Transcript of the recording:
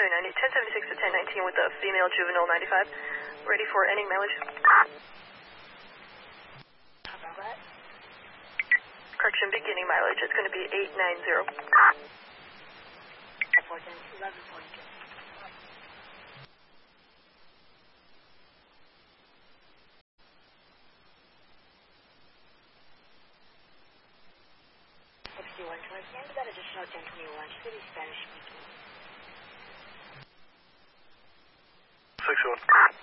Sorry, 1076 to 1019 with the female juvenile 95. Ready for ending mileage. Correction, beginning mileage. It's going to be 890. 11.2. That additional 1021, should be Spanish speaking. 61.